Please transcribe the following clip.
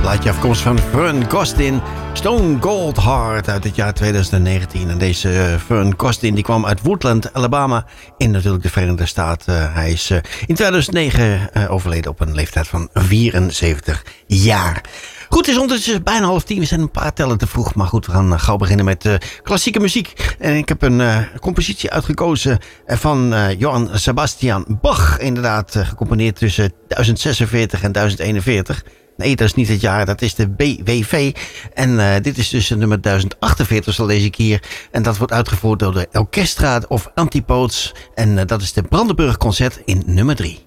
plaatje afkomst van Vern Gosdin, Stone Cold Heart uit het jaar 2019. En deze Vern Gosdin die kwam uit Woodland, Alabama, in natuurlijk de Verenigde Staten. Hij is in 2009 overleden op een leeftijd van 74 jaar. Goed, het is ondertussen bijna 9:30. We zijn een paar tellen te vroeg. Maar goed, we gaan gauw beginnen met klassieke muziek. En ik heb een compositie uitgekozen van Johann Sebastian Bach. Inderdaad, gecomponeerd tussen 1046 en 1041. Nee, dat is niet het jaar, dat is de BWV. En dit is dus nummer 1048, zo lees ik hier. En dat wordt uitgevoerd door de Orchestra of Antipodes. En dat is de Brandenburg Concert in nummer 3.